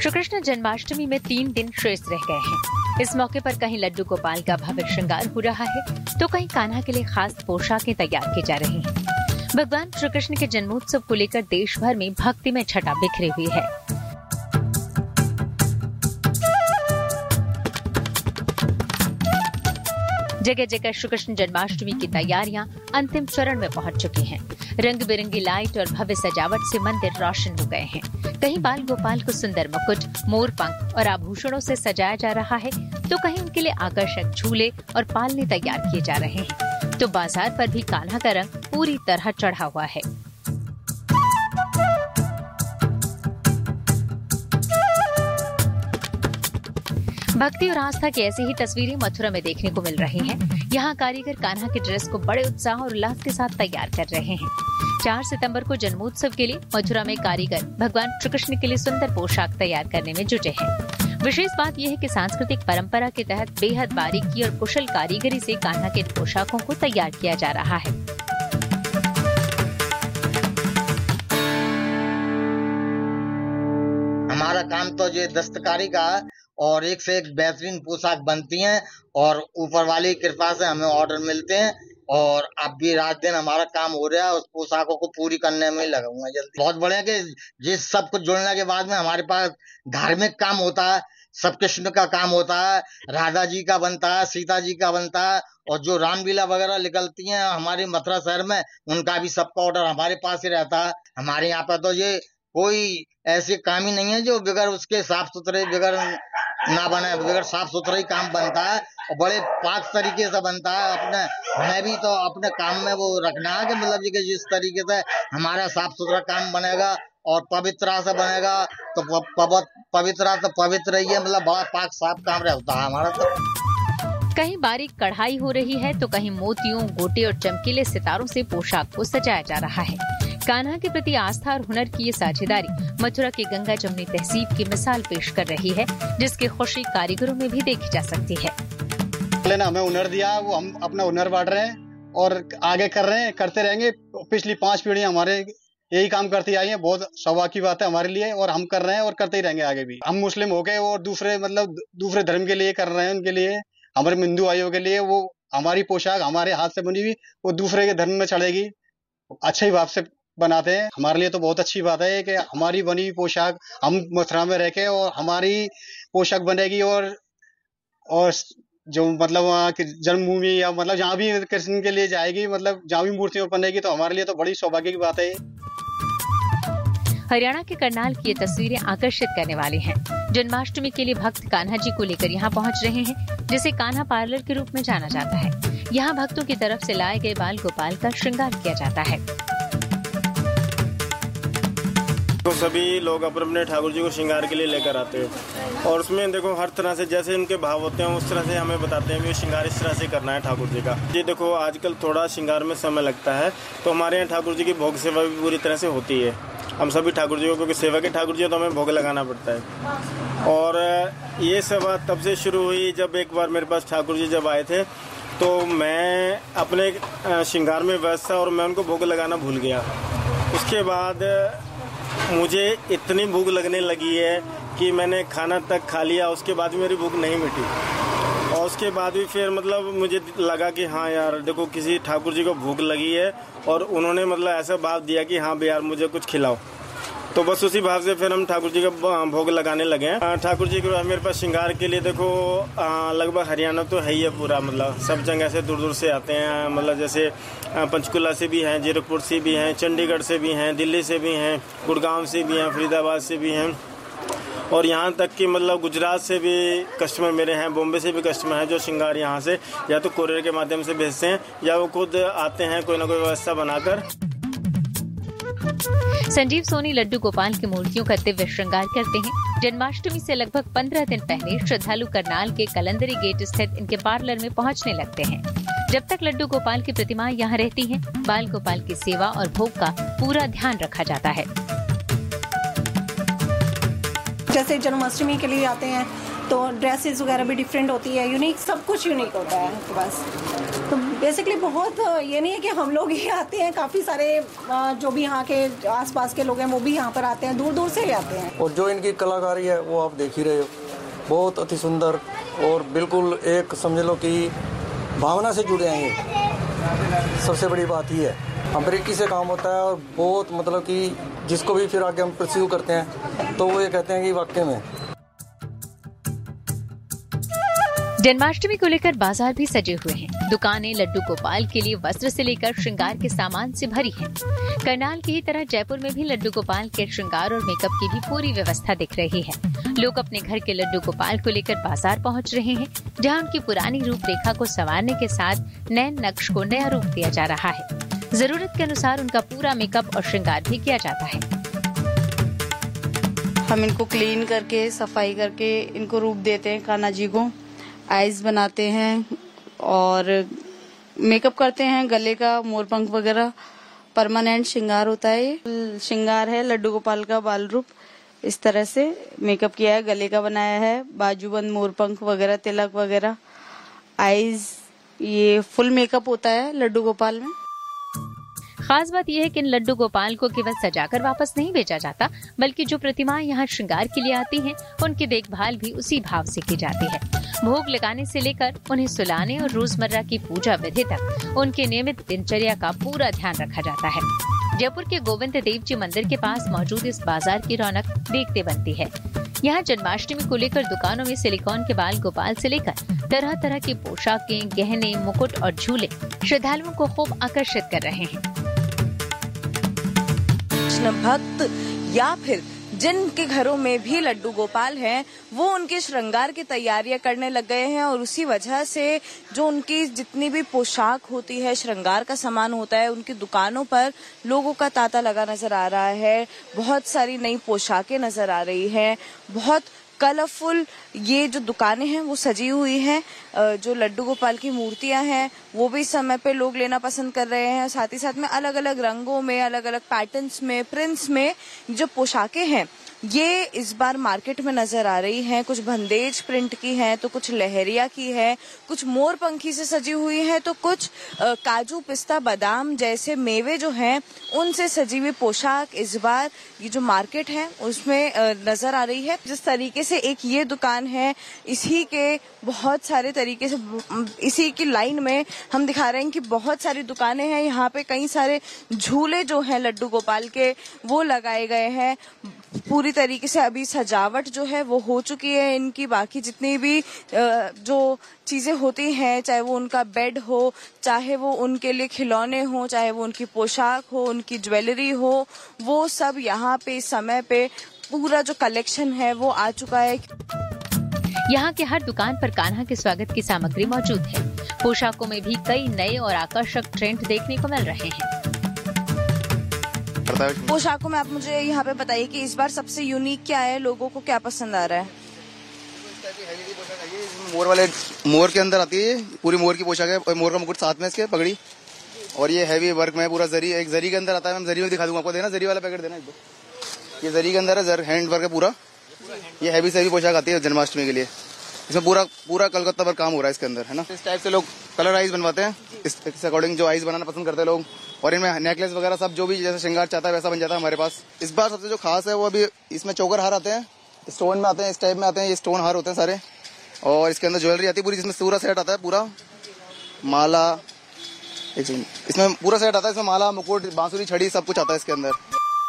श्री कृष्ण जन्माष्टमी में 3 दिन शेष रह गए हैं। इस मौके पर कहीं लड्डू गोपाल का भव्य श्रृंगार हो रहा है तो कहीं कान्हा के लिए खास पोशाकें तैयार की जा रही हैं। भगवान श्री कृष्ण के जन्मोत्सव को लेकर देश भर में भक्ति में छटा बिखरी हुई है। जगह जगह श्री कृष्ण जन्माष्टमी की तैयारियां अंतिम चरण में पहुंच चुकी हैं। रंग बिरंगी लाइट और भव्य सजावट से मंदिर रोशन हो गए हैं। कहीं बाल गोपाल को सुंदर मुकुट, मोर पंख और आभूषणों से सजाया जा रहा है तो कहीं उनके लिए आकर्षक झूले और पालने तैयार किए जा रहे हैं। तो बाजार पर भी कान्हा का रंग पूरी तरह चढ़ा हुआ है। भक्ति और आस्था की ऐसी ही तस्वीरें मथुरा में देखने को मिल रही हैं। यहाँ कारीगर कान्हा की ड्रेस को बड़े उत्साह और उल्लास के साथ तैयार कर रहे हैं। 4 सितंबर को जन्मोत्सव के लिए मथुरा में कारीगर भगवान श्री कृष्ण के लिए सुंदर पोशाक तैयार करने में जुटे हैं। विशेष बात यह है कि सांस्कृतिक परंपरा के तहत बेहद बारीकी और कुशल कारीगरी से कान्हा के पोशाकों को तैयार किया जा रहा है। हमारा काम तो ये दस्तकारी का है और एक से एक बेहतरीन पोशाक बनती हैं और ऊपर वाली की कृपा से हमें ऑर्डर मिलते हैं और अब भी रात दिन हमारा काम हो रहा है। उस पोशाकों को पूरी करने में लगा हुआ है जल्दी। बहुत बढ़िया कि जिस सब कुछ जुड़ने के बाद में हमारे पास धार्मिक काम होता है, सब कृष्ण का काम होता है, राधा जी का बनता है, सीता जी का बनता है और जो रामलीला वगैरह निकलती हैं हमारे मथुरा शहर में उनका भी सबका ऑर्डर हमारे पास ही रहता है। हमारे यहाँ पर तो ये कोई ऐसे काम ही नहीं है जो बगैर उसके साफ सुथरे बगैर ना बने, बगैर साफ सुथरा ही काम बनता है और बड़े पाक तरीके से बनता है। अपने हमें भी तो अपने काम में वो रखना है कि मतलब कि जिस तरीके से हमारा साफ सुथरा काम बनेगा और पवित्र से बनेगा तो पवित्र तो पवित्र ही है, मतलब बड़ा पाक साफ काम रहता है हमारा। तो कहीं बारीक कढ़ाई हो रही है तो कहीं मोतियों, गोटे और चमकीले सितारों से पोशाक को सजाया जा रहा है। कान्हा के प्रति आस्था और हुनर की ये साझेदारी मथुरा की गंगा जमुनी तहसीब की मिसाल पेश कर रही है, जिसकी खुशी कारीगरों में भी देखी जा सकती है। हमें हुनर दिया, वो हम अपना हुनर बांट रहे हैं और आगे कर रहे हैं, करते रहेंगे। पिछली 5 पीढ़ियां हमारे यही काम करती आई हैं। बहुत सौभाग्य की बात है हमारे लिए और हम कर रहे हैं और करते ही रहेंगे आगे भी। हम मुस्लिम हो गए और दूसरे धर्म के लिए कर रहे हैं, उनके लिए, हमारे हिंदू भाइयों के लिए वो हमारी पोशाक हमारे हाथ से बनी हुई वो दूसरे के धर्म में चढ़ेगी। अच्छे ही भाव से बनाते हैं। हमारे लिए तो बहुत अच्छी बात है कि हमारी बनी हुई पोशाक हम मथुरा में रह के और हमारी पोशाक बनेगी और जो मतलब वहाँ की जन्मभूमि या मतलब जहाँ भी कृष्ण के लिए जाएगी, मतलब जहाँ भी मूर्तियां बनेगी तो हमारे लिए तो बड़ी सौभाग्य की बात है। हरियाणा के करनाल की ये तस्वीरें आकर्षित करने वाली हैं। जन्माष्टमी के लिए भक्त कान्हा जी को लेकर यहाँ पहुँच रहे हैं, जिसे कान्हा पार्लर के रूप में जाना जाता है। यहाँ भक्तों की तरफ से लाए गए बाल गोपाल का श्रृंगार किया जाता है। तो सभी लोग अपने ठाकुर जी को श्रृंगार के लिए लेकर आते हैं और उसमें देखो हर तरह से जैसे इनके भाव होते हैं उस तरह से हमें बताते हैं कि श्रृंगार इस तरह से करना है ठाकुर जी का। ये देखो आजकल थोड़ा श्रृंगार में समय लगता है तो हमारे यहाँ ठाकुर जी की भोग सेवा भी पूरी तरह से होती है। हम सभी ठाकुर जी को, क्योंकि सेवा के ठाकुर जी तो हमें भोग लगाना पड़ता है। और ये सेवा तब से शुरू हुई जब एक बार मेरे पास ठाकुर जी जब आए थे तो मैं अपने श्रृंगार में व्यस्त था और मैं उनको भोग लगाना भूल गया। उसके बाद मुझे इतनी भूख लगने लगी है कि मैंने खाना तक खा लिया, उसके बाद मेरी भूख नहीं मिटी। और उसके बाद भी फिर मतलब मुझे लगा कि हाँ यार देखो किसी ठाकुर जी को भूख लगी है और उन्होंने मतलब ऐसा भाव दिया कि हाँ भाई यार मुझे कुछ खिलाओ। तो बस उसी भाव से फिर हम ठाकुर जी का भोग लगाने लगे हैं। ठाकुर जी को मेरे पास श्रृंगार के लिए देखो लगभग हरियाणा तो है ही है पूरा, मतलब सब जगह से दूर दूर से आते हैं। मतलब जैसे पंचकुला से भी हैं, जीरकपुर से भी हैं, चंडीगढ़ से भी हैं, दिल्ली से भी हैं, गुड़गांव से भी हैं, फरीदाबाद से भी हैं और यहाँ तक कि मतलब गुजरात से भी कस्टमर मेरे हैं, बॉम्बे से भी कस्टमर हैं जो श्रृंगार यहाँ से या तो कोरियर के माध्यम से भेजते हैं या वो खुद आते हैं कोई ना कोई व्यवस्था बनाकर। संजीव सोनी लड्डू गोपाल की मूर्तियों का दिव्य श्रृंगार करते हैं। जन्माष्टमी से लगभग 15 दिन पहले श्रद्धालु करनाल के कलंदरी गेट स्थित इनके पार्लर में पहुंचने लगते हैं। जब तक लड्डू गोपाल की प्रतिमाएं यहाँ रहती हैं, बाल गोपाल की सेवा और भोग का पूरा ध्यान रखा जाता है। जैसे जन्माष्टमी के लिए आते हैं तो ड्रेसेस वगैरह भी डिफरेंट होती है, यूनिक, सब कुछ यूनिक होता है आपके पास। तो बेसिकली बहुत ये नहीं है कि हम लोग ही आते हैं, काफ़ी सारे जो भी यहाँ के आसपास के लोग हैं वो भी यहाँ पर आते हैं, दूर दूर से ही आते हैं। और जो इनकी कलाकारी है वो आप देख ही रहे हो, बहुत अति सुंदर और बिल्कुल एक समझ लो कि भावना से जुड़े हैं। ये सबसे बड़ी बात ही है, बारीकी से काम होता है और बहुत मतलब कि जिसको भी फिर आगे हम परस्यू करते हैं तो वो ये कहते हैं कि वाकई में। जन्माष्टमी को लेकर बाजार भी सजे हुए हैं। दुकानें लड्डू गोपाल के लिए वस्त्र से लेकर श्रृंगार के सामान से भरी हैं। करनाल की ही तरह जयपुर में भी लड्डू गोपाल के श्रृंगार और मेकअप की भी पूरी व्यवस्था दिख रही है। लोग अपने घर के लड्डू गोपाल को लेकर बाजार पहुंच रहे हैं, जहां उनकी पुरानी रूपरेखा को संवारने के साथ नए नक्श को नया रूप दिया जा रहा है। जरूरत के अनुसार उनका पूरा मेकअप और श्रृंगार भी किया जाता है। हम इनको क्लीन करके सफाई करके इनको रूप देते हैं। कान्हा जी को आईज बनाते हैं और मेकअप करते हैं, गले का मोरपंख वगैरह परमानेंट श्रृंगार होता है। ये श्रृंगार है लड्डू गोपाल का बाल रूप, इस तरह से मेकअप किया है, गले का बनाया है, बाजूबंद मोरपंख वगैरह तिलक वगैरह आईज, ये फुल मेकअप होता है लड्डू गोपाल में। खास बात यह है कि इन लड्डू गोपाल को केवल सजाकर वापस नहीं बेचा जाता, बल्कि जो प्रतिमाएं यहाँ श्रृंगार के लिए आती हैं, उनकी देखभाल भी उसी भाव से की जाती है। भोग लगाने से लेकर उन्हें सुलाने और रोजमर्रा की पूजा विधि तक उनके नियमित दिनचर्या का पूरा ध्यान रखा जाता है। जयपुर के गोविंद देव जी मंदिर के पास मौजूद इस बाजार की रौनक देखते बनती है। यहाँ जन्माष्टमी को लेकर दुकानों में सिलिकॉन के बाल गोपाल से लेकर तरह तरह की पोशाकें, गहने, मुकुट और झूले श्रद्धालुओं को खूब आकर्षित कर रहे हैं। भक्त या फिर जिनके घरों में भी लड्डू गोपाल हैं, वो उनके श्रृंगार की तैयारियां करने लग गए हैं और उसी वजह से जो उनकी जितनी भी पोशाक होती है, श्रृंगार का सामान होता है, उनकी दुकानों पर लोगों का तांता लगा नजर आ रहा है। बहुत सारी नई पोशाकें नजर आ रही हैं, बहुत कलरफुल ये जो दुकानें हैं वो सजी हुई हैं। जो लड्डू गोपाल की मूर्तियां हैं वो भी समय पे लोग लेना पसंद कर रहे हैं। साथ ही साथ में अलग अलग रंगों में, अलग अलग पैटर्न्स में, प्रिंट्स में जो पोशाकें हैं ये इस बार मार्केट में नजर आ रही हैं। कुछ बंदेज प्रिंट की हैं, तो कुछ लहरिया की है, कुछ मोर पंखी से सजी हुई है, तो कुछ काजू, पिस्ता, बादाम जैसे मेवे जो हैं उनसे सजी हुई पोशाक इस बार ये जो मार्केट है उसमें नजर आ रही है। जिस तरीके से एक ये दुकान है, इसी के बहुत सारे तरीके से इसी की लाइन में हम दिखा रहे हैं कि बहुत सारी दुकानें हैं। यहाँ पे कई सारे झूले जो हैं लड्डू गोपाल के वो लगाए गए हैं। पूरी तरीके से अभी सजावट जो है वो हो चुकी है। इनकी बाकी जितनी भी जो चीजें होती हैं, चाहे वो उनका बेड हो, चाहे वो उनके लिए खिलौने हो, चाहे वो उनकी पोशाक हो, उनकी ज्वेलरी हो, वो सब यहाँ पे इस समय पे पूरा जो कलेक्शन है वो आ चुका है। यहाँ के हर दुकान पर कान्हा के स्वागत की सामग्री मौजूद है। पोशाकों में भी कई नए और आकर्षक ट्रेंड देखने को मिल रहे हैं। पोशाकों में आप मुझे यहाँ पे बताइए कि इस बार सबसे यूनिक क्या है, लोगों को क्या पसंद आ रहा है? मोर वाले, मोर के अंदर आती है, पूरी मोर की पोशाक है और मोर का मुकुट साथ में इसके पगड़ी, और ये हैवी वर्क में पूरा जरी, एक जरी के अंदर आता है। मैं जरी में दिखा दूंगा आपको, देना जरी वाला पैकेट देना एक दो। ये जरी के अंदर है, जर हैंड वर्क है पूरा। ये हैवी से हैवी पोशाक आती है जन्माष्टमी के लिए। इसमें पूरा कलकत्ता पर काम हो रहा है इसके अंदर, है ना। इस टाइप से लोग कलर आइज बनवाते हैं, इस अकॉर्डिंग जो आइज बनाना पसंद करते हैं लोग, और इनमें नेकलेस वगैरह सब जो भी जैसे श्रृंगार चाहता है वैसा बन जाता है हमारे पास। इस बार सबसे जो खास है वो अभी इसमें चोकर हार आते हैं, स्टोन में आते हैं, इस टाइप में आते हैं। ये स्टोन हार होते हैं सारे, और इसके अंदर ज्वेलरी आती है पूरी, जिसमें पूरा सेट आता है, पूरा माला, इसमें पूरा सेट आता है। इसमें माला, मुकुट, बांसुरी, छड़ी सब कुछ आता है इसके अंदर।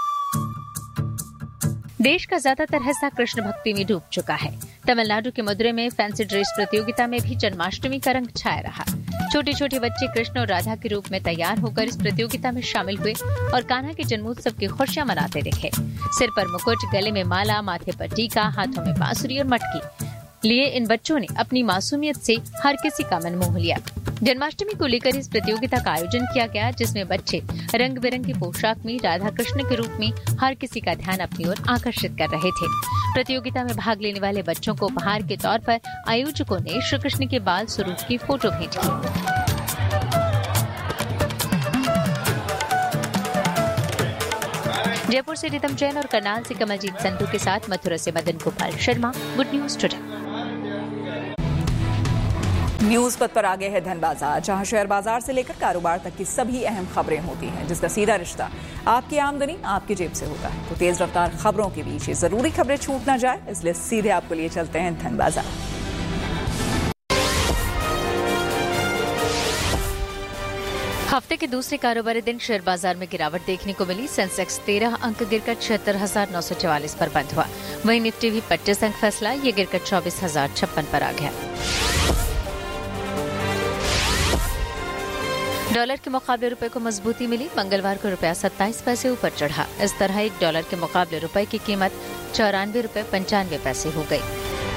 देश का ज्यादातर हिस्सा कृष्ण भक्ति में डूब चुका है। तमिलनाडु के मदुरै में फैंसी ड्रेस प्रतियोगिता में भी जन्माष्टमी का रंग छाया रहा। छोटे छोटे बच्चे कृष्ण और राधा के रूप में तैयार होकर इस प्रतियोगिता में शामिल हुए और कान्हा के जन्मोत्सव की खुशियां मनाते दिखे। सिर पर मुकुट, गले में माला, माथे पर टीका, हाथों में बांसुरी और मटकी लिए इन बच्चों ने अपनी मासूमियत से हर किसी का मन मोह लिया। जन्माष्टमी को लेकर इस प्रतियोगिता का आयोजन किया गया, जिसमें बच्चे रंग बिरंगी पोशाक में राधा कृष्ण के रूप में हर किसी का ध्यान अपनी ओर आकर्षित कर रहे थे। प्रतियोगिता में भाग लेने वाले बच्चों को उपहार के तौर पर आयोजकों ने श्री कृष्ण के बाल स्वरूप की फोटो भेंट की। जयपुर से रितम जैन और करनाल से कमलजीत संधू के साथ मथुरा से Madan Gopal Sharma, good news today. News पथ पर आगे है धन बाजार, जहां शेयर बाजार से लेकर कारोबार तक की सभी अहम खबरें होती हैं, जिसका सीधा रिश्ता आपकी आमदनी आपकी जेब से होता है। तो तेज रफ्तार खबरों के बीच ये जरूरी खबरें छूट ना जाए, इसलिए सीधे आपको लिए चलते हैं धन बाजार। हफ्ते के दूसरे कारोबारी दिन शेयर बाजार में गिरावट देखने को मिली। सेंसेक्स 13 अंक गिरकर 76,944 पर बंद हुआ। वहीं निफ्टी भी 25 अंक फैसला, ये गिरकर 24,056 पर आ गया। डॉलर के मुकाबले रुपए को मजबूती मिली। मंगलवार को रुपया 27 पैसे ऊपर चढ़ा। इस तरह $1 के मुकाबले रुपए की कीमत 94 रुपए 95 पैसे हो गई।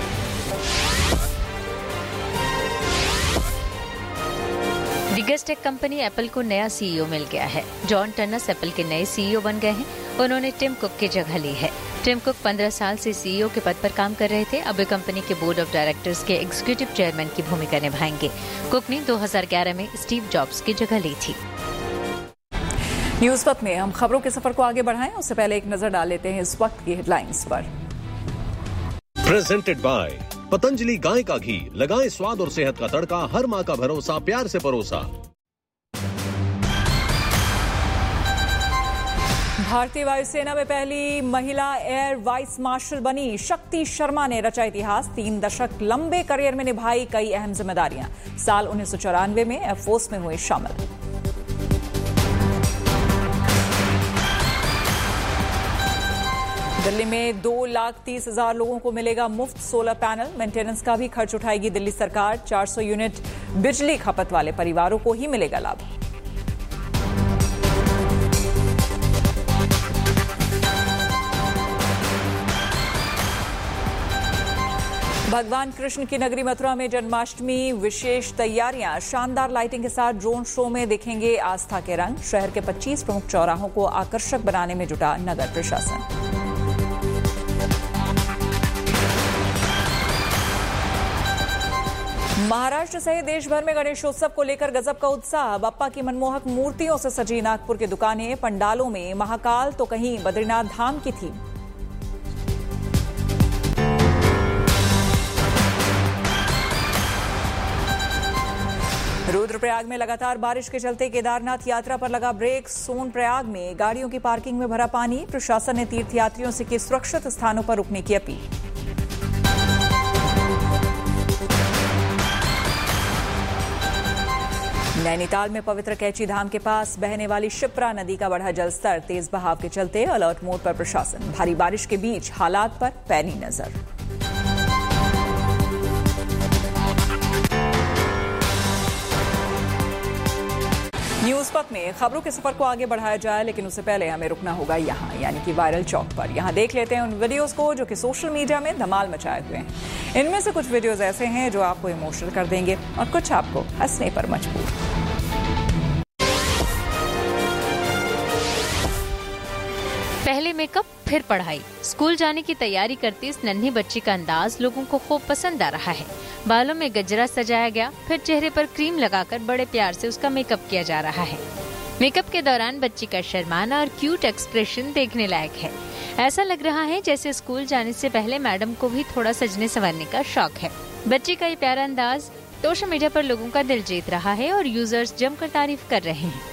दिग्गज टेक कंपनी एप्पल को नया सीईओ मिल गया है। जॉन टर्नस एप्पल के नए सीईओ बन गए हैं। उन्होंने टिम कुक की जगह ली है। टिम कुक 15 साल से सीईओ के पद पर काम कर रहे थे। अब वे कंपनी के बोर्ड ऑफ डायरेक्टर्स के एग्जीक्यूटिव चेयरमैन की भूमिका निभाएंगे। कुक ने 2011 में स्टीव जॉब्स की जगह ली थी। न्यूज पथ में हम खबरों के सफर को आगे बढ़ाएं, उससे पहले एक नजर डाल लेते हैं इस वक्त की हेडलाइंस पर। प्रेजेंटेड बाय पतंजलि गाय का घी, लगाएं स्वाद और सेहत का तड़का, हर माँ का भरोसा, प्यार से परोसा। भारतीय वायुसेना में पहली महिला एयर वाइस मार्शल बनी शक्ति शर्मा ने रचा इतिहास। 3 दशक लंबे करियर में निभाई कई अहम जिम्मेदारियां। साल 1994 में एयरफोर्स में हुए शामिल। दिल्ली में 2,30,000 लोगों को मिलेगा मुफ्त सोलर पैनल। मेंटेनेंस का भी खर्च उठाएगी दिल्ली सरकार। 400 यूनिट बिजली खपत वाले परिवारों को ही मिलेगा लाभ। भगवान कृष्ण की नगरी मथुरा में जन्माष्टमी विशेष तैयारियां। शानदार लाइटिंग के साथ ड्रोन शो में दिखेंगे आस्था के रंग। शहर के 25 प्रमुख चौराहों को आकर्षक बनाने में जुटा नगर प्रशासन। महाराष्ट्र सहित देश भर में गणेशोत्सव को लेकर गजब का उत्साह। बप्पा की मनमोहक मूर्तियों से सजी नागपुर की दुकानें। पंडालों में महाकाल तो कहीं बद्रीनाथ धाम की थी। रुद्रप्रयाग में लगातार बारिश के चलते केदारनाथ यात्रा पर लगा ब्रेक। सोनप्रयाग में गाड़ियों की पार्किंग में भरा पानी। प्रशासन ने तीर्थयात्रियों से की सुरक्षित स्थानों पर रुकने की अपील। नैनीताल में पवित्र कैची धाम के पास बहने वाली शिप्रा नदी का बढ़ा जलस्तर। तेज बहाव के चलते अलर्ट मोड पर प्रशासन। भारी बारिश के बीच हालात पर पैनी नजर। न्यूज पथ में खबरों के सफर को आगे बढ़ाया जाए, लेकिन उससे पहले हमें रुकना होगा यहाँ, यानी कि वायरल चौक पर। यहाँ देख लेते हैं उन वीडियोस को जो कि सोशल मीडिया में धमाल मचाए हुए हैं। इनमें से कुछ वीडियोस ऐसे हैं जो आपको इमोशनल कर देंगे और कुछ आपको हंसने पर मजबूर। पहले मेकअप फिर पढ़ाई। स्कूल जाने की तैयारी करती इस नन्ही बच्ची का अंदाज लोगों को खूब पसंद आ रहा है। बालों में गजरा सजाया गया, फिर चेहरे पर क्रीम लगाकर बड़े प्यार से उसका मेकअप किया जा रहा है। मेकअप के दौरान बच्ची का शर्माना और क्यूट एक्सप्रेशन देखने लायक है। ऐसा लग रहा है जैसे स्कूल जाने से पहले मैडम को भी थोड़ा सजने संवरने का शौक है। बच्ची का ये प्यारा अंदाज सोशल मीडिया पर लोगों का दिल जीत रहा है और यूजर्स जमकर तारीफ कर रहे हैं।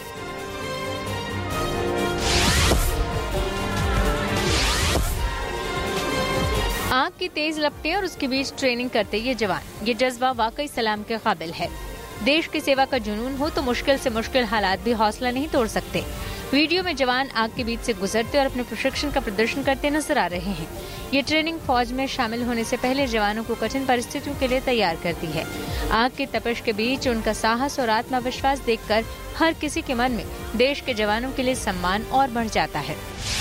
आग की तेज लपटें और उसके बीच ट्रेनिंग करते ये जवान, ये जज्बा वाकई सलाम के काबिल है। देश की सेवा का जुनून हो तो मुश्किल से मुश्किल हालात भी हौसला नहीं तोड़ सकते। वीडियो में जवान आग के बीच से गुजरते और अपने प्रशिक्षण का प्रदर्शन करते नजर आ रहे हैं। ये ट्रेनिंग फौज में शामिल होने से पहले जवानों को कठिन परिस्थितियों के लिए तैयार करती है। आग की तपिश के बीच उनका साहस और आत्मविश्वास देखकर हर किसी के मन में देश के जवानों के लिए सम्मान और बढ़ जाता है।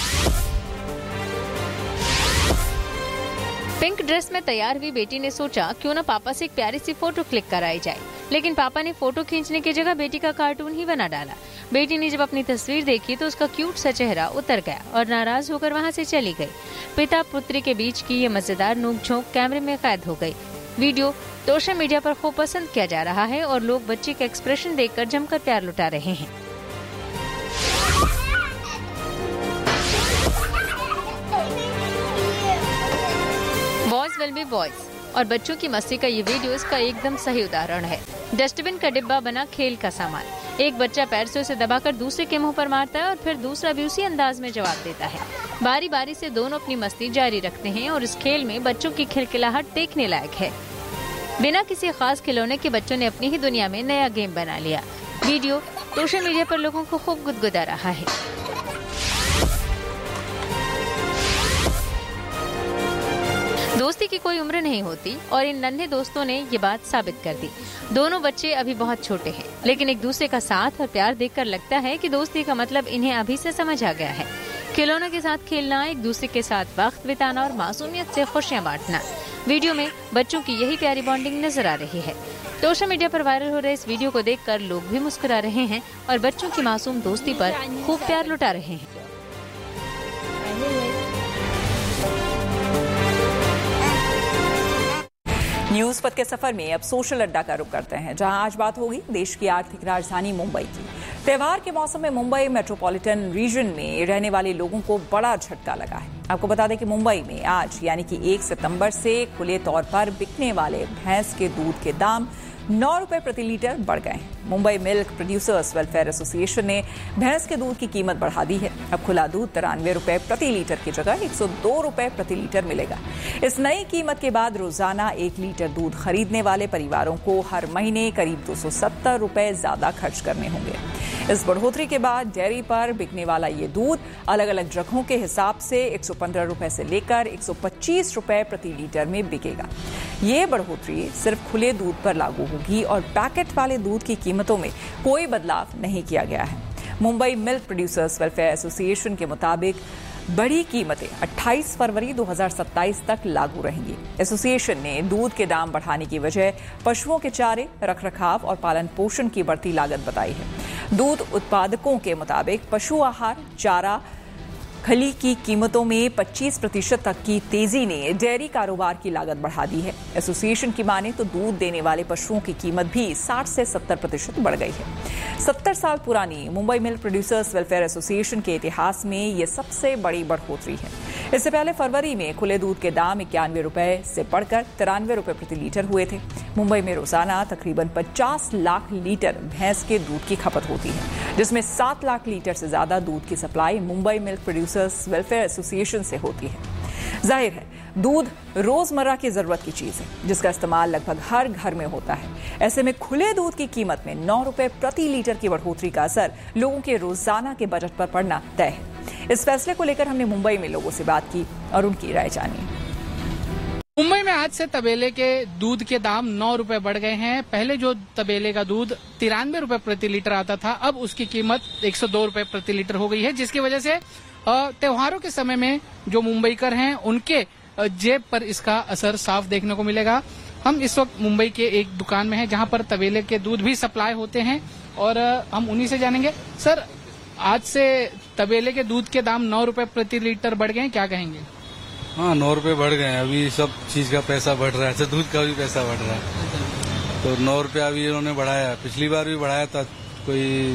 पिंक ड्रेस में तैयार हुई बेटी ने सोचा क्यों न पापा से एक प्यारी सी फोटो क्लिक कराई जाए, लेकिन पापा ने फोटो खींचने की जगह बेटी का कार्टून ही बना डाला। बेटी ने जब अपनी तस्वीर देखी तो उसका क्यूट सा चेहरा उतर गया और नाराज होकर वहां से चली गई। पिता पुत्री के बीच की ये मजेदार नोकझोंक कैमरे में कैद हो गई। वीडियो सोशल मीडिया पर खूब पसंद किया जा रहा है और लोग बच्चे के एक्सप्रेशन देखकर जमकर प्यार लुटा रहे हैं। Boys will be boys. और बच्चों की मस्ती का ये वीडियो इसका एकदम सही उदाहरण है। डस्टबिन का डिब्बा बना खेल का सामान, एक बच्चा पैर से उसे दबाकर दूसरे के मुंह पर मारता है और फिर दूसरा भी उसी अंदाज में जवाब देता है। बारी बारी से दोनों अपनी मस्ती जारी रखते हैं और इस खेल में बच्चों की खिलखिलाहट देखने लायक है। बिना किसी खास खिलौने के बच्चों ने अपनी ही दुनिया में नया गेम बना लिया। वीडियो सोशल मीडिया पर लोगों को खूब गुदगुदा रहा है। दोस्ती की कोई उम्र नहीं होती और इन नन्हे दोस्तों ने ये बात साबित कर दी। दोनों बच्चे अभी बहुत छोटे हैं, लेकिन एक दूसरे का साथ और प्यार देखकर लगता है कि दोस्ती का मतलब इन्हें अभी से समझ आ गया है। खिलौनों के साथ खेलना, एक दूसरे के साथ वक्त बिताना और मासूमियत से खुशियां बांटना। वीडियो में बच्चों की यही प्यारी बॉन्डिंग नजर आ रही है। सोशल मीडिया पर वायरल हो रहे इस वीडियो को देखकर लोग भी मुस्कुरा रहे हैं और बच्चों की मासूम दोस्ती पर खूब प्यार लुटा रहे हैं। न्यूज पथ के सफर में अब सोशल अड्डा का रुख करते हैं, जहां आज बात होगी देश की आर्थिक राजधानी मुंबई की। त्योहार के मौसम में मुंबई मेट्रोपॉलिटन रीजन में रहने वाले लोगों को बड़ा झटका लगा है। आपको बता दें कि मुंबई में आज यानी कि 1 सितंबर से खुले तौर पर बिकने वाले भैंस के दूध के दाम 9 रुपए प्रति लीटर बढ़ गए हैं। Mumbai milk producers welfare association ने भैंस के दूध की कीमत बढ़ा दी है। अब खुला दूध 93 रुपए प्रति लीटर की जगह 102 रुपए प्रति लीटर मिलेगा। इस नई कीमत के बाद रोजाना 1 लीटर दूध खरीदने वाले परिवारों को हर महीने करीब 270 रुपए ज्यादा खर्च करने होंगे। इस बढ़ोतरी के बाद डेयरी पर बिकने वाला ये दूध अलग अलग जगहों के हिसाब से 115 रुपए से लेकर 125 रुपए प्रति लीटर में बिकेगा। ये बढ़ोतरी सिर्फ खुले दूध पर लागू होगी और पैकेट वाले दूध की कीमतों में कोई बदलाव नहीं किया गया है। Mumbai milk producers welfare association के मुताबिक बड़ी कीमतें 28 फरवरी 2027 तक लागू रहेंगी। एसोसिएशन ने दूध के दाम बढ़ाने की वजह पशुओं के चारे, रखरखाव और पालन पोषण की बढ़ती लागत बताई है। दूध उत्पादकों के मुताबिक पशु आहार, चारा, खली की कीमतों में 25% तक की तेजी ने डेयरी कारोबार की लागत बढ़ा दी है। एसोसिएशन की माने तो दूध देने वाले पशुओं की कीमत भी 60 से 70% बढ़ गई है। 70 साल पुरानी Mumbai milk producers welfare association के इतिहास में ये सबसे बड़ी बढ़ोतरी है। इससे पहले फरवरी में खुले दूध के दाम 91 रुपए से बढ़कर 93 रुपए प्रति लीटर हुए थे। मुंबई में रोजाना तकरीबन 50 लाख लीटर भैंस के दूध की खपत होती है, जिसमें 7 लाख लीटर से ज्यादा दूध की supply Mumbai milk producers welfare association से होती है। जाहिर है, दूध रोजमर्रा की जरूरत की चीज है, जिसका इस्तेमाल लगभग हर घर में होता है। ऐसे में खुले दूध की कीमत में 9 रुपए प्रति लीटर की बढ़ोतरी का असर लोगों के रोजाना के बजट पर पड़ना तय है। इस फैसले को लेकर हमने मुंबई में लोगों से बात की और उनकी राय जानी। मुंबई में आज से तबेले के दूध के दाम 9 रुपए बढ़ गए हैं। पहले जो तबेले का दूध 93 रुपए प्रति लीटर आता था, अब उसकी कीमत 102 रुपए प्रति लीटर हो गई है, जिसकी वजह से त्योहारों के समय में जो मुंबईकर हैं उनके जेब पर इसका असर साफ देखने को मिलेगा। हम इस वक्त मुंबई के एक दुकान में हैं जहां पर तबेले के दूध भी सप्लाई होते हैं और हम उन्हीं से जानेंगे। सर, आज से तबेले के दूध के दाम 9 रुपए प्रति लीटर बढ़ गए हैं, क्या कहेंगे? हाँ, 9 रुपए बढ़ गए हैं। अभी सब चीज का पैसा बढ़ रहा है, दूध का भी पैसा बढ़ रहा है, तो 9 रुपया अभी इन्होंने बढ़ाया। पिछली बार भी बढ़ाया था, कोई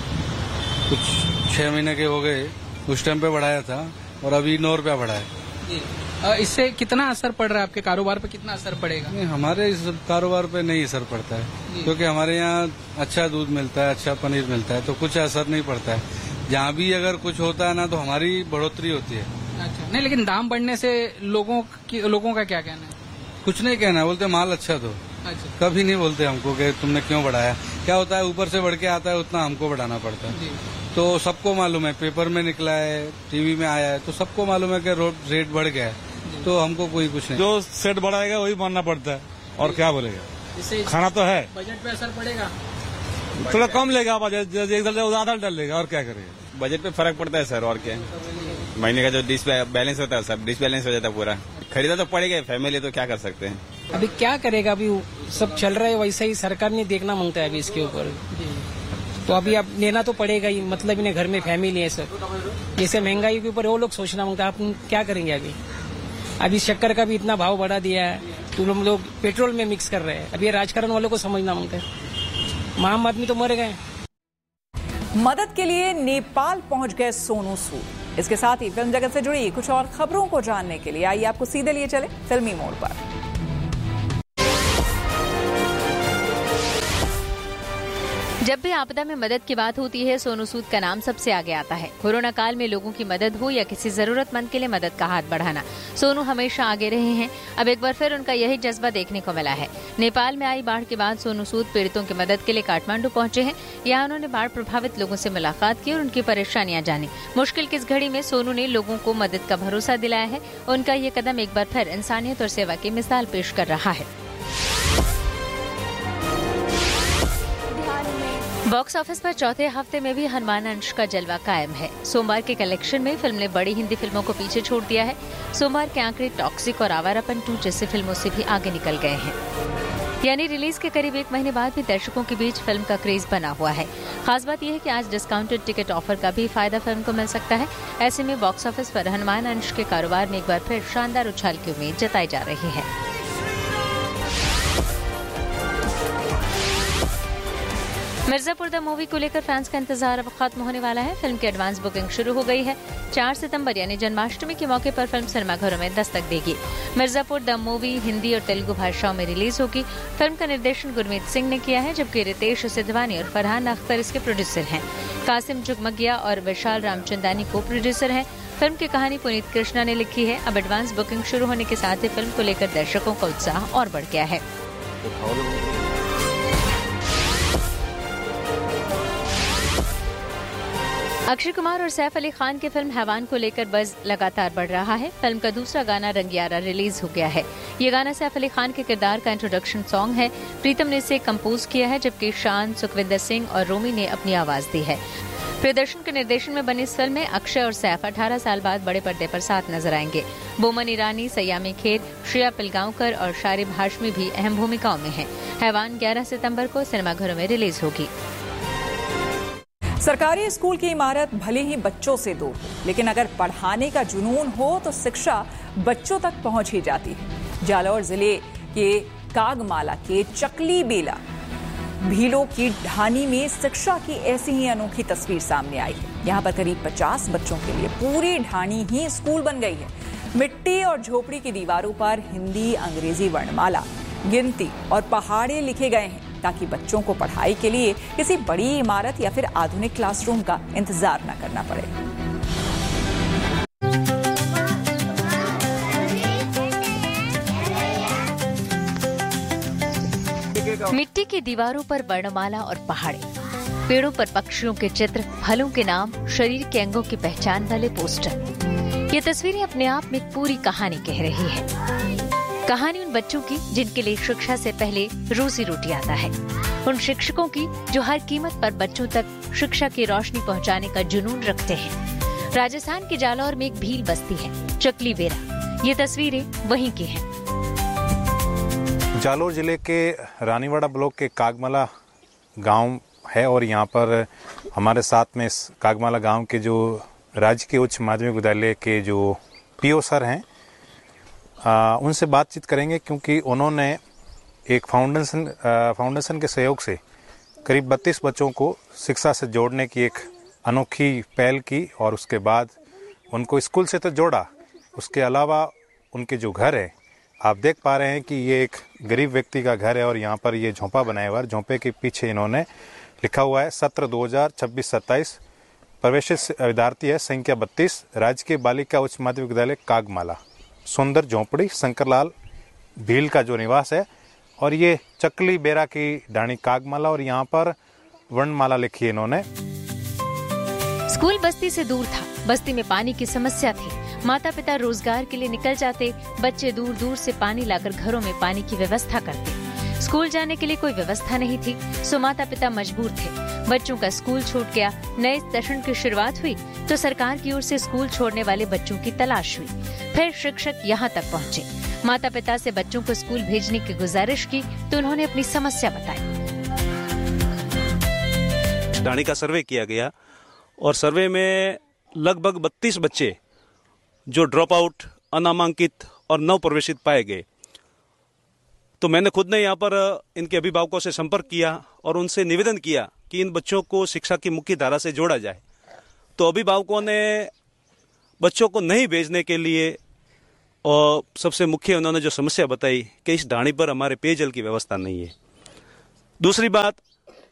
कुछ 6 महीने के हो गए, उस टाइम पे बढ़ाया था और अभी 9 रुपया बढ़ाया। इससे कितना असर पड़ रहा है आपके कारोबार पे, कितना असर पड़ेगा? नहीं, हमारे इस कारोबार पे नहीं असर पड़ता है, क्योंकि हमारे यहाँ अच्छा दूध मिलता है, अच्छा पनीर मिलता है, तो कुछ असर नहीं पड़ता है। जहाँ भी अगर कुछ होता है ना, तो हमारी बढ़ोतरी होती है। अच्छा, नहीं, लेकिन दाम बढ़ने से लोगों का क्या कहना है? कुछ नहीं कहना है, बोलते माल अच्छा दो। अच्छा, कभी नहीं बोलते हमको कि तुमने क्यों बढ़ाया। क्या होता है, ऊपर से बढ़ के आता है, उतना हमको बढ़ाना पड़ता है। तो सबको मालूम है, पेपर में निकला है, टीवी में आया है, तो सबको मालूम है कि रेट बढ़ गया है, तो हमको कोई कुछ नहीं। जो सेट बढ़ाएगा वही मानना पड़ता है, और क्या बोलेगा। इससे खाना तो है, बजट पे असर पड़ेगा, थोड़ा कम लेगा बजट, एक आधा डाल लेगा, और क्या करेगा। बजट पे फर्क पड़ता है सर, और क्या। महीने का जो डिश बैलेंस होता है सर, डिश बैलेंस हो जाता है पूरा। खरीदा तो पड़ेगा, फैमिली तो क्या कर सकते हैं। अभी क्या करेगा, अभी सब चल रहा है वैसा ही, सरकार ने देखना मांगता है अभी इसके ऊपर, तो अभी अब लेना तो पड़ेगा ही। मतलब इन्हें घर में फैमिली है सब, जैसे महंगाई के ऊपर वो लोग सोचना मांगता है, आप क्या करेंगे। अभी शक्कर का भी इतना भाव बढ़ा दिया है, तो लोग पेट्रोल में मिक्स कर रहे हैं। अभी राजकारण वालों को समझना मांगता है, आम आदमी तो मर गए। मदद के लिए नेपाल पहुंच गए सोनू सूद। इसके साथ ही फिल्म जगत से जुड़ी कुछ और खबरों को जानने के लिए आइए आपको सीधे लिए चले फिल्मी मोड़ पर। जब भी आपदा में मदद की बात होती है, सोनू सूद का नाम सबसे आगे आता है। कोरोना काल में लोगों की मदद हो या किसी जरूरतमंद के लिए मदद का हाथ बढ़ाना, सोनू हमेशा आगे रहे हैं। अब एक बार फिर उनका यही जज्बा देखने को मिला है। नेपाल में आई बाढ़ के बाद सोनू सूद पीड़ितों की मदद के लिए काठमांडू पहुंचे हैं। यहाँ उन्होंने बाढ़ प्रभावित लोगों से मुलाकात की और उनकी परेशानियां जानी। मुश्किल की इस घड़ी में सोनू ने लोगों को मदद का भरोसा दिलाया है। उनका ये कदम एक बार फिर इंसानियत और सेवा की मिसाल पेश कर रहा है। बॉक्स ऑफिस पर चौथे हफ्ते में भी हनुमान अंश का जलवा कायम है। सोमवार के कलेक्शन में फिल्म ने बड़ी हिंदी फिल्मों को पीछे छोड़ दिया है। सोमवार के आंकड़े टॉक्सिक और आवारापन 2 जैसी फिल्मों से भी आगे निकल गए हैं। यानी रिलीज के करीब 1 महीने बाद भी दर्शकों के बीच फिल्म का क्रेज बना हुआ है। खास बात यह है कि आज डिस्काउंटेड टिकट ऑफर का भी फायदा फिल्म को मिल सकता है। ऐसे में बॉक्स ऑफिस पर हनुमान अंश के कारोबार में एक बार फिर शानदार उछाल की उम्मीद जताई जा रही है। मिर्जापुर द मूवी को लेकर फैंस का इंतजार अब खत्म होने वाला है। फिल्म की एडवांस बुकिंग शुरू हो गई है। 4 सितंबर यानी जन्माष्टमी के मौके पर फिल्म सिनेमाघरों में दस्तक देगी। मिर्जापुर द मूवी हिंदी और तेलुगु भाषाओं में रिलीज होगी। फिल्म का निर्देशन गुरमीत सिंह ने किया है, जबकि रितेश सिद्धवानी और फरहान अख्तर इसके प्रोड्यूसर हैं। कासिम जुगमगिया और विशाल रामचंदानी को प्रोड्यूसर हैं। फिल्म की कहानी पुनीत कृष्णा ने लिखी है। अब एडवांस बुकिंग शुरू होने के साथ ही फिल्म को लेकर दर्शकों का उत्साह और बढ़ गया है। अक्षय कुमार और सैफ अली खान की फिल्म हैवान को लेकर बज़ लगातार बढ़ रहा है। फिल्म का दूसरा गाना रंगियारा रिलीज हो गया है। ये गाना सैफ अली खान के किरदार का इंट्रोडक्शन सॉन्ग है। प्रीतम ने इसे कंपोज किया है, जबकि शान, सुखविंदर सिंह और रोमी ने अपनी आवाज दी है। प्रियदर्शन के निर्देशन में बनी इस फिल्म में अक्षय और सैफ 18 साल बाद बड़े पर्दे पर साथ नजर आएंगे। बोमन ईरानी, सयामी खेर, श्रेया पिलगांवकर और शारिब हाशमी भी अहम भूमिकाओं में हैं। हैवान 11 सितंबर को सिनेमाघरों में रिलीज होगी। सरकारी स्कूल की इमारत भले ही बच्चों से दूर हो, लेकिन अगर पढ़ाने का जुनून हो तो शिक्षा बच्चों तक पहुंच ही जाती है। जालौर जिले के कागमाला के चकली बेला भीलों की ढानी में शिक्षा की ऐसी ही अनोखी तस्वीर सामने आई है। यहाँ पर करीब 50 बच्चों के लिए पूरी ढानी ही स्कूल बन गई है। मिट्टी और झोपड़ी की दीवारों पर हिंदी, अंग्रेजी वर्णमाला, गिनती और पहाड़े लिखे गए हैं, ताकि बच्चों को पढ़ाई के लिए किसी बड़ी इमारत या फिर आधुनिक क्लासरूम का इंतजार न करना पड़े। मिट्टी की दीवारों पर वर्णमाला और पहाड़े, पेड़ों पर पक्षियों के चित्र, फलों के नाम, शरीर के अंगों की पहचान वाले पोस्टर। ये तस्वीरें अपने आप में एक पूरी कहानी कह रही है। कहानी उन बच्चों की जिनके लिए शिक्षा से पहले रोजी रोटी आता है। उन शिक्षकों की जो हर कीमत पर बच्चों तक शिक्षा की रोशनी पहुंचाने का जुनून रखते हैं। राजस्थान के जालौर में एक भील बस्ती है, चकली बेरा। ये तस्वीरें वहीं की हैं। जालौर जिले के रानीवाड़ा ब्लॉक के कागमाला गांव है और यहाँ पर हमारे साथ में इस कागमाला गांव के जो राजकीय उच्च माध्यमिक विद्यालय के जो पीओ सर हैं, उनसे बातचीत करेंगे, क्योंकि उन्होंने एक फाउंडेशन के सहयोग से करीब 32 बच्चों को शिक्षा से जोड़ने की एक अनोखी पहल की और उसके बाद उनको स्कूल से तो जोड़ा। उसके अलावा उनके जो घर है, आप देख पा रहे हैं कि ये एक गरीब व्यक्ति का घर है और यहाँ पर ये झोंपा बनाया हुआ है। झोंपे के पीछे इन्होंने लिखा हुआ है सत्र 2026-27, प्रवेशित विद्यार्थी है संख्या 32, राजकीय बालिका उच्च माध्यमिक विद्यालय कागमाला। सुंदर झोंपड़ी, शंकरलाल भील का जो निवास है, और ये चकली बेरा की ढाणी कागमाला, और यहाँ पर वर्णमाला लिखी है इन्होंने। स्कूल बस्ती से दूर था, बस्ती में पानी की समस्या थी। माता पिता रोजगार के लिए निकल जाते, बच्चे दूर दूर से पानी लाकर घरों में पानी की व्यवस्था करते। स्कूल जाने के लिए कोई व्यवस्था नहीं थी, सो माता पिता मजबूर थे। बच्चों का स्कूल छूट गया। नए सेशन की शुरुआत हुई तो सरकार की ओर से स्कूल छोड़ने वाले बच्चों की तलाश हुई। फिर शिक्षक यहाँ तक पहुँचे। माता पिता से बच्चों को स्कूल भेजने की गुजारिश की तो उन्होंने अपनी समस्या बताई। ढाणी का सर्वे किया गया और सर्वे में लगभग 32 बच्चे जो ड्रॉप आउट, अनामांकित और नव प्रवेशित पाए गए। तो मैंने खुद ने यहाँ पर इनके अभिभावकों से संपर्क किया और उनसे निवेदन किया कि इन बच्चों को शिक्षा की मुख्य धारा से जोड़ा जाए। तो अभिभावकों ने बच्चों को नहीं भेजने के लिए, और सबसे मुख्य उन्होंने जो समस्या बताई कि इस ढाणी पर हमारे पेयजल की व्यवस्था नहीं है। दूसरी बात,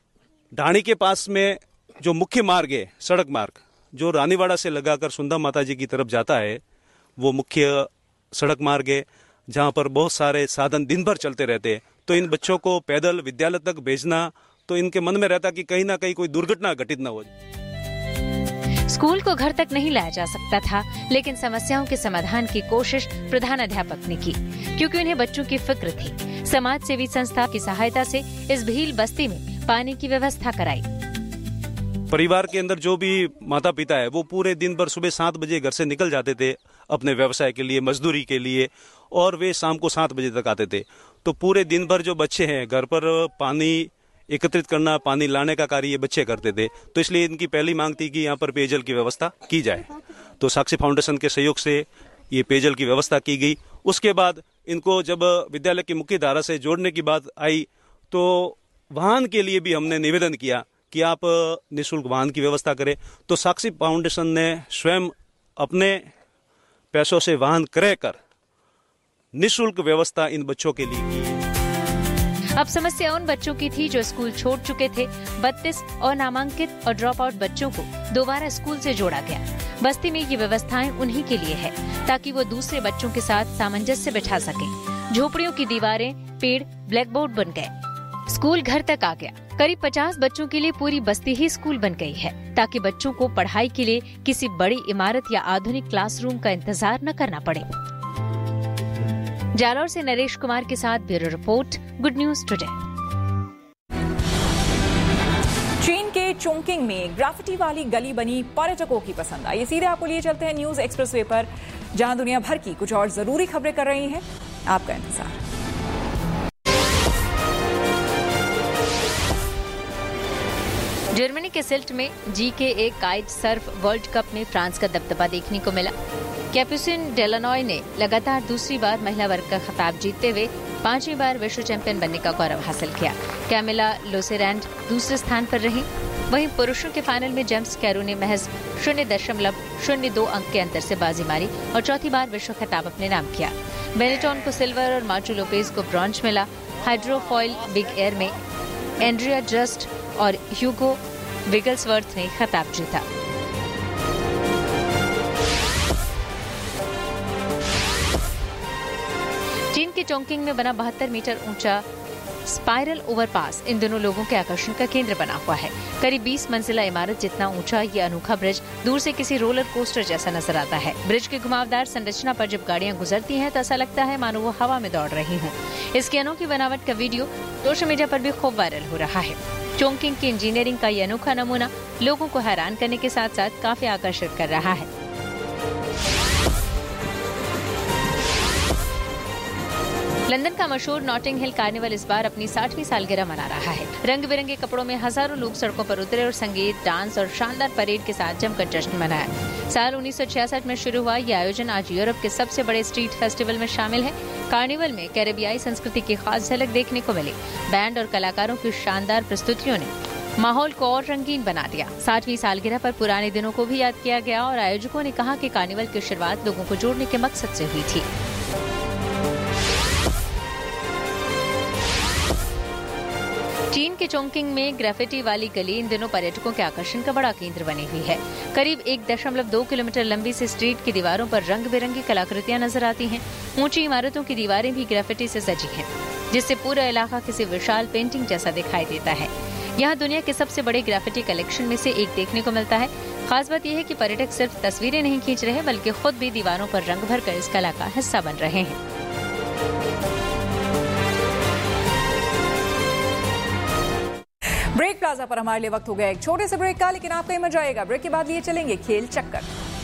ढाणी के पास में जो मुख्य मार्ग है, सड़क मार्ग जो रानीवाड़ा से लगाकर सुंदा माता जी की तरफ जाता है, वो मुख्य सड़क मार्ग है जहाँ पर बहुत सारे साधन दिन भर चलते रहते हैं। तो इन बच्चों को पैदल विद्यालय तक भेजना, तो इनके मन में रहता कि कहीं ना कहीं कोई दुर्घटना घटित न हो। स्कूल को घर तक नहीं लाया जा सकता था, लेकिन समस्याओं के समाधान की कोशिश प्रधानाध्यापक ने की, क्योंकि उन्हें बच्चों की फिक्र थी। समाज सेवी संस्था की सहायता से इस भील बस्ती में पानी की व्यवस्था कराई। परिवार के अंदर जो भी माता पिता है वो पूरे दिन भर सुबह 7 बजे घर से निकल जाते थे अपने व्यवसाय के लिए, मजदूरी के लिए, और वे शाम को 7 बजे तक आते थे। तो पूरे दिन भर जो बच्चे हैं घर पर पानी एकत्रित करना, पानी लाने का कार्य ये बच्चे करते थे। तो इसलिए इनकी पहली मांग थी कि यहाँ पर पेयजल की व्यवस्था की जाए। तो साक्षी फाउंडेशन के सहयोग से ये पेयजल की व्यवस्था की गई। उसके बाद इनको जब विद्यालय की मुख्य धारा से जोड़ने की बात आई तो वाहन के लिए भी हमने निवेदन किया कि आप निःशुल्क वाहन की व्यवस्था करें। तो साक्षी फाउंडेशन ने स्वयं अपने पैसों से वाहन क्रय कर निःशुल्क व्यवस्था इन बच्चों के लिए की। अब समस्या उन बच्चों की थी जो स्कूल छोड़ चुके थे। 32 अनामांकित और ड्रॉप आउट बच्चों को दोबारा स्कूल से जोड़ा गया। बस्ती में ये व्यवस्थाएं उन्हीं के लिए है ताकि वो दूसरे बच्चों के साथ सामंजस्य बिठा सके। झोपड़ियों की दीवारें, पेड़, ब्लैक बोर्ड बन गए। स्कूल घर तक आ गया। करीब 50 बच्चों के लिए पूरी बस्ती ही स्कूल बन गई है, ताकि बच्चों को पढ़ाई के लिए किसी बड़ी इमारत या आधुनिक क्लासरूम का इंतजार न करना पड़े। जालौर से नरेश कुमार के साथ bureau report, good news today. चीन के चोंकिंग में ग्राफिटी वाली गली बनी पर्यटकों की पसंद। आइए सीधे आपको लिए चलते हैं न्यूज एक्सप्रेसवे पर, जहां दुनिया भर की कुछ और जरूरी खबरें कर रही हैं आपका इंतजार। जर्मनी के सिल्ट में जी के एक काइट सर्फ वर्ल्ड कप में फ्रांस का दबदबा देखने को मिला। कैपुसिन डेलानॉय ने लगातार दूसरी बार महिला वर्ग का खिताब जीतते हुए 5वीं बार विश्व चैंपियन बनने का गौरव हासिल किया। कैमिला लोसेरैंड दूसरे स्थान पर रही। वहीं पुरुषों के फाइनल में जेम्स कैरू ने महज 0.02 अंक के अंतर से बाजी मारी और चौथी बार विश्व खिताब अपने नाम किया। बेनेटॉन को सिल्वर और मार्चो लोपेज को ब्रॉन्ज मिला। हाइड्रोफॉइल बिग एयर में एंड्रिया जस्ट और ह्यूगो विगल्सवर्थ ने खिताब जीता। चीन के चोंकिंग में बना 72 मीटर ऊंचा स्पाइरल ओवरपास इन दोनों लोगों के आकर्षण का केंद्र बना हुआ है। करीब 20 मंजिला इमारत जितना ऊंचा ये अनोखा ब्रिज दूर से किसी रोलर कोस्टर जैसा नजर आता है। ब्रिज की घुमावदार संरचना पर जब गाड़ियां गुजरती हैं तो ऐसा लगता है मानो वो हवा में दौड़ रही हों। इसकी अनोखी बनावट का वीडियो सोशल मीडिया पर भी खूब वायरल हो रहा है। चोंकिंग की इंजीनियरिंग का ये अनोखा नमूना लोगों को हैरान करने के साथ साथ काफी आकर्षित कर रहा है। लंदन का मशहूर नॉटिंग हिल कार्निवल इस बार अपनी 60वीं सालगिरह मना रहा है। रंग बिरंगे कपड़ों में हजारों लोग सड़कों पर उतरे और संगीत, डांस और शानदार परेड के साथ जमकर जश्न मनाया। साल 1966 में शुरू हुआ ये आयोजन आज यूरोप के सबसे बड़े स्ट्रीट फेस्टिवल में शामिल है। कार्निवल में कैरेबियाई संस्कृति की खास झलक देखने को मिली। बैंड और कलाकारों की शानदार प्रस्तुतियों ने माहौल को और रंगीन बना दिया। 60वीं सालगिरह पर पुराने दिनों को भी याद किया गया और आयोजकों ने कहा कि कार्निवल की शुरुआत लोगों को जोड़ने के मकसद से हुई थी। चीन के चोंकिंग में ग्राफिटी वाली गली इन दिनों पर्यटकों के आकर्षण का बड़ा केंद्र बनी हुई है। करीब 1.2 किलोमीटर लंबी से स्ट्रीट की दीवारों पर रंग बिरंगी कलाकृतियां नजर आती हैं। ऊंची इमारतों की दीवारें भी ग्राफिटी से सजी हैं, जिससे पूरा इलाका किसी विशाल पेंटिंग जैसा दिखाई देता है। यहाँ दुनिया के सबसे बड़े ग्राफिटी कलेक्शन में से एक देखने को मिलता है। खास बात यह है कि पर्यटक सिर्फ तस्वीरें नहीं खींच रहे बल्कि खुद भी दीवारों पर रंग भरकर इस कला का हिस्सा बन रहे हैं। ब्रेक प्लाजा पर हमारे लिए वक्त हो गया एक छोटे से ब्रेक का, लेकिन आपका ही मजा आएगा। ब्रेक के बाद लिए चलेंगे खेल चक्कर।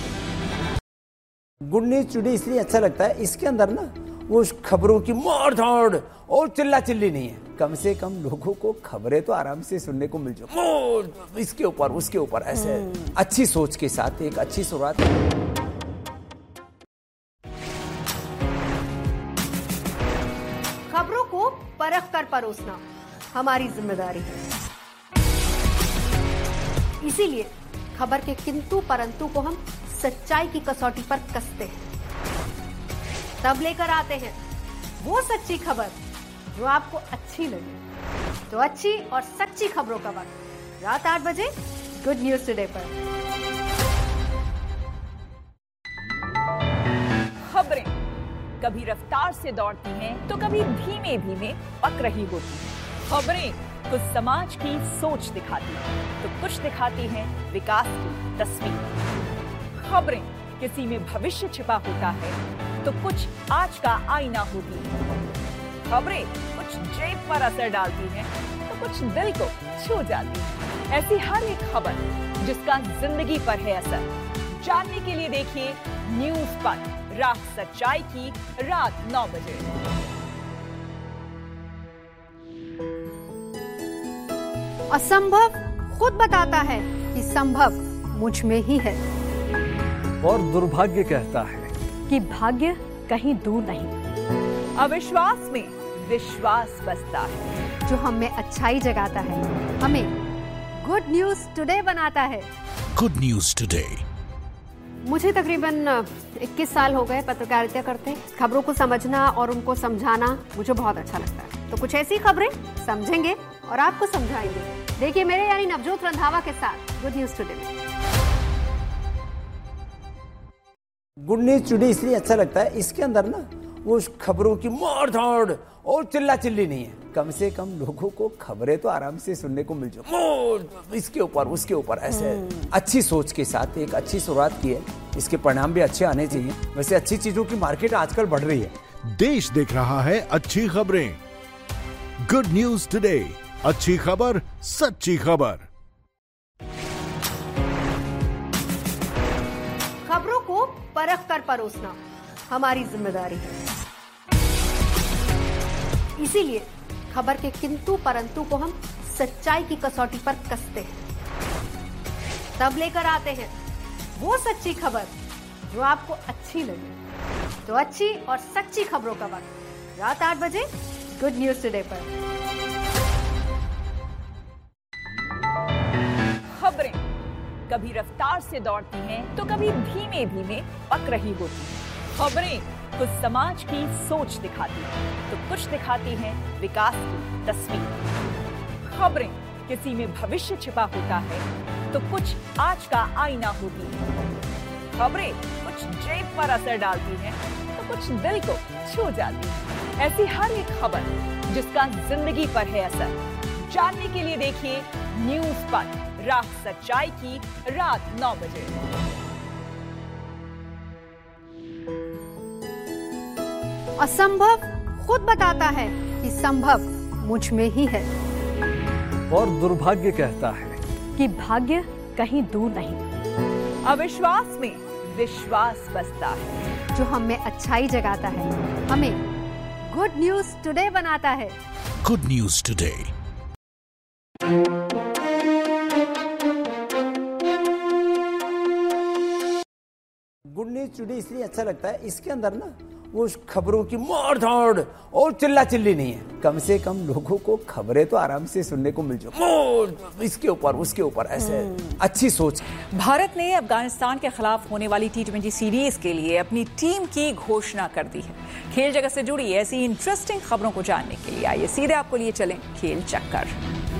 गुड न्यूज टुडे इसलिए अच्छा लगता है, इसके अंदर ना वो खबरों की मार धाड़ और चिल्ला चिल्ली नहीं है। कम से कम लोगों को खबरें तो आराम से सुनने को मिल जाए, इसके ऊपर उसके ऊपर ऐसे अच्छी सोच के साथ एक अच्छी शुरुआत। खबरों को परख कर परोसना हमारी जिम्मेदारी है। इसीलिए खबर के किंतु परंतु को हम सच्चाई की कसौटी पर कसते हैं, तब लेकर आते हैं वो सच्ची खबर जो आपको अच्छी लगे। तो अच्छी और सच्ची खबरों का वक्त रात 8 बजे गुड न्यूज टुडे पर। खबरें कभी रफ्तार से दौड़ती हैं तो कभी धीमे धीमे पक रही होती हैं। खबरें कुछ समाज की सोच दिखाती हैं तो कुछ दिखाती हैं विकास की तस्वीर। खबरें किसी में भविष्य छिपा होता है तो कुछ आज का आईना होती है। खबरें कुछ जेब पर असर डालती हैं तो कुछ दिल को छू जाती है। ऐसी हर एक खबर जिसका जिंदगी पर है असर, जानने के लिए देखिए न्यूज पर रात सच्चाई की रात 9 बजे। असंभव खुद बताता है कि संभव मुझ में ही है, और दुर्भाग्य कहता है कि भाग्य कहीं दूर नहीं। अविश्वास में विश्वास बसता है, जो हम में अच्छाई जगाता है, हमें गुड न्यूज टुडे बनाता है। Good news today. मुझे तकरीबन 21 साल हो गए पत्रकारिता करते। खबरों को समझना और उनको समझाना मुझे बहुत अच्छा लगता है। तो कुछ ऐसी खबरें समझेंगे और आपको समझाएंगे। देखिए मेरे यानी नवजोत रंधावा के साथ गुड न्यूज टुडे में। गुड न्यूज टुडे इसलिए अच्छा लगता है, इसके अंदर ना वो खबरों की मार धाड़ और चिल्ला चिल्ली नहीं है। कम से कम लोगों को खबरें तो आराम से सुनने को मिल जाए, इसके ऊपर उसके ऊपर ऐसे अच्छी सोच के साथ एक अच्छी शुरुआत की है। इसके परिणाम भी अच्छे आने चाहिए। वैसे अच्छी चीजों की मार्केट आजकल बढ़ रही है। देश देख रहा है अच्छी खबरें। गुड न्यूज टुडे, अच्छी खबर सच्ची खबर। खबरों को परख कर परोसना हमारी जिम्मेदारी है। इसीलिए खबर के किंतु परंतु को हम सच्चाई की कसौटी पर कसते हैं, तब लेकर आते हैं वो सच्ची खबर जो आपको अच्छी लगे। तो अच्छी और सच्ची खबरों का वक्त रात 8 बजे गुड न्यूज टुडे पर। खबरें कभी रफ्तार से दौड़ती हैं तो कभी धीमे धीमे पक रही होती हैं। खबरें कुछ समाज की सोच दिखाती हैं तो कुछ दिखाती हैं विकास की तस्वीर। खबरें किसी में भविष्य छिपा होता है तो कुछ आज का आईना होती है। खबरें कुछ जेब पर असर डालती हैं तो कुछ दिल को छू जाती है। ऐसी हर एक खबर जिसका जिंदगी पर है असर, जानने के लिए देखिए न्यूज पर रात सच्चाई की रात 9 बजे। असंभव खुद बताता है कि संभव मुझ में ही है, और दुर्भाग्य कहता है कि भाग्य कहीं दूर नहीं। अविश्वास में विश्वास बसता है, जो हम में अच्छाई जगाता है, हमें गुड न्यूज टुडे बनाता है। Good news today. Good news today इसलिए अच्छा लगता है, इसके अंदर ना वो खबरों की मार धाड़ और चिल्ला चिल्ली नहीं है। कम से कम लोगों को खबरें तो आराम से सुनने को मिल जाए, इसके ऊपर उसके ऊपर ऐसे अच्छी सोच। भारत ने अफगानिस्तान के खिलाफ होने वाली T20 सीरीज के लिए अपनी टीम की घोषणा कर दी है। खेल जगत से जुड़ी ऐसी इंटरेस्टिंग खबरों को जानने के लिए आइए सीधे आपको लिए चलें खेल चक्कर।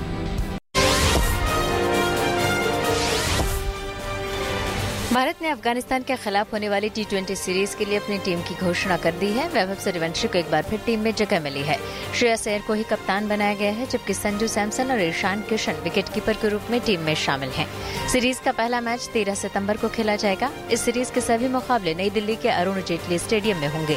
भारत ने अफगानिस्तान के खिलाफ होने वाली T20 सीरीज के लिए अपनी टीम की घोषणा कर दी है। वैभव सूर्यवंशी को एक बार फिर टीम में जगह मिली है। श्रेयस अय्यर को ही कप्तान बनाया गया है, जबकि संजू सैमसन और ईशान किशन विकेटकीपर के रूप में टीम में शामिल हैं। सीरीज का पहला मैच 13 सितंबर को खेला जाएगा। इस सीरीज के सभी मुकाबले नई दिल्ली के अरुण जेटली स्टेडियम में होंगे।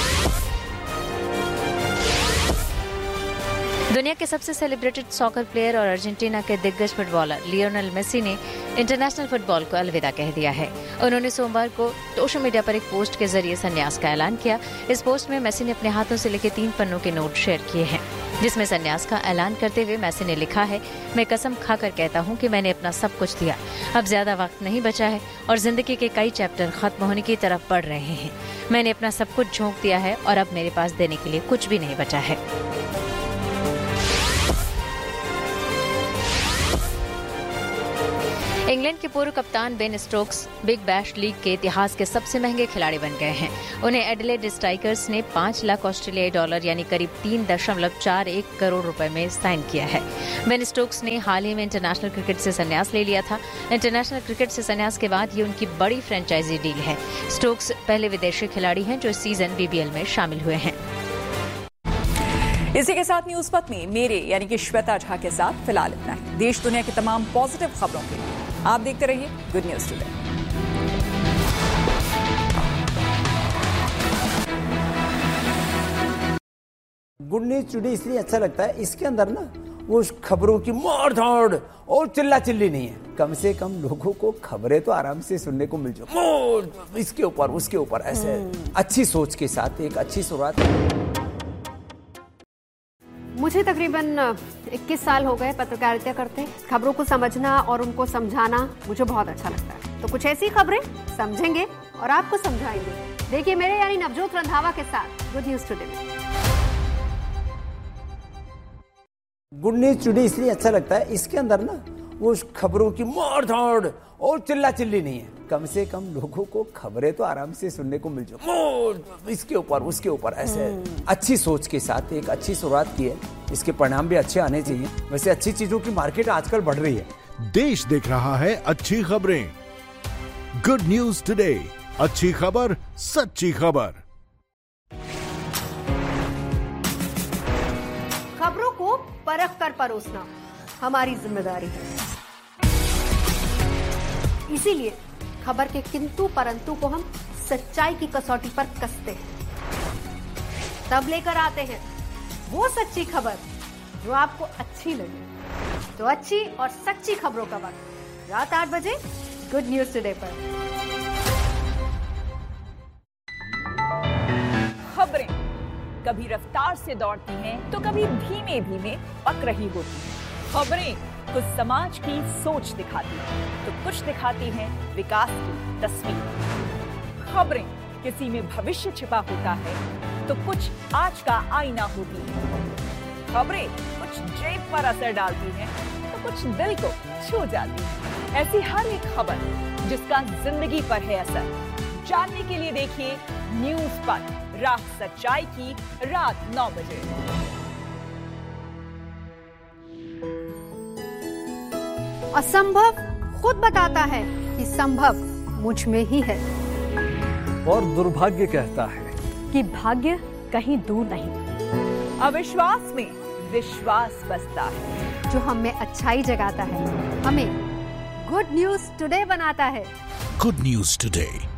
दुनिया के सबसे सेलिब्रेटेड सॉकर प्लेयर और अर्जेंटीना के दिग्गज फुटबॉलर लियोनेल मेसी ने इंटरनेशनल फुटबॉल को अलविदा कह दिया है। उन्होंने सोमवार को सोशल मीडिया पर एक पोस्ट के जरिए संन्यास का ऐलान किया। इस पोस्ट में मेसी ने अपने हाथों से लिखे 3 पन्नों के नोट शेयर किए हैं, जिसमें संन्यास का ऐलान करते हुए मेसी ने लिखा है, मैं कसम खाकर कहता हूं कि मैंने अपना सब कुछ दिया। अब ज्यादा वक्त नहीं बचा है और जिंदगी के कई चैप्टर खत्म होने की तरफ बढ़ रहे हैं। मैंने अपना सब कुछ झोंक दिया है और अब मेरे पास देने के लिए कुछ भी नहीं बचा है। इंग्लैंड के पूर्व कप्तान Ben Stokes big bash league के इतिहास के सबसे महंगे खिलाड़ी बन गए हैं। उन्हें एडिलेड स्ट्राइकर्स ने 5 लाख ऑस्ट्रेलियाई डॉलर यानी करीब 3.41 करोड़ रुपए में साइन किया है। बेन स्टोक्स ने हाल ही में इंटरनेशनल क्रिकेट से संन्यास ले लिया था। इंटरनेशनल क्रिकेट से संन्यास के बाद ये उनकी बड़ी फ्रेंचाइजी डील है। स्टोक्स पहले विदेशी खिलाड़ी हैं जो इस सीजन बीबीएल में शामिल हुए हैं। इसी के साथ न्यूज पथ में मेरे यानी कि श्वेता झा के साथ फिलहाल इतना ही। देश दुनिया की तमाम पॉजिटिव खबरों के लिए आप देखते रहिए good news today. Good news today इसलिए अच्छा लगता है, इसके अंदर ना वो खबरों की मार धाड़ और चिल्ला चिल्ली नहीं है। कम से कम लोगों को खबरें तो आराम से सुनने को मिल जाए, इसके ऊपर उसके ऊपर, ऐसे अच्छी सोच के साथ एक अच्छी शुरुआत। मुझे तकरीबन 21 साल हो गए पत्रकारिता करते। खबरों को समझना और उनको समझाना मुझे बहुत अच्छा लगता है। तो कुछ ऐसी खबरें समझेंगे और आपको समझाएंगे। देखिए मेरे यानी नवजोत रंधावा के साथ गुड न्यूज टुडे में। गुड न्यूज टुडे इसलिए अच्छा लगता है, इसके अंदर ना वो खबरों की मार धाड़ और चिल्ला चिल्ली नहीं है। कम से कम लोगों को खबरें तो आराम से सुनने को मिल जाए, इसके ऊपर उसके ऊपर, ऐसे अच्छी सोच के साथ एक अच्छी शुरुआत की है। इसके परिणाम भी अच्छे आने चाहिए। वैसे अच्छी चीजों की मार्केट आजकल बढ़ रही है। देश देख रहा है अच्छी खबरें। गुड न्यूज टुडे, अच्छी खबर सच्ची खबर। खबरों को परख कर परोसना हमारी जिम्मेदारी है। इसीलिए खबर के किंतु परंतु को हम सच्चाई की कसौटी पर कसते हैं, तब लेकर आते हैं वो सच्ची खबर जो आपको अच्छी लगे। तो अच्छी और सच्ची खबरों का वक्त रात 8 बजे गुड न्यूज टुडे पर। खबरें कभी रफ्तार से दौड़ती हैं तो कभी धीमे धीमे पक रही होती हैं। खबरें कुछ समाज की सोच दिखाती हैं तो कुछ दिखाती हैं विकास की तस्वीर। खबरें किसी में भविष्य छिपा होता है तो कुछ आज का आईना होती है। खबरें कुछ जेब पर असर डालती हैं तो कुछ दिल को छू जाती है। ऐसी हर एक खबर जिसका जिंदगी पर है असर, जानने के लिए देखिए न्यूज पथ, राह सच्चाई की, रात 9 बजे। असंभव खुद बताता है कि संभव मुझ में ही है। और दुर्भाग्य कहता है कि भाग्य कहीं दूर नहीं। अविश्वास में विश्वास बसता है। जो हम में अच्छाई जगाता है, हमें गुड न्यूज टुडे बनाता है। Good news today,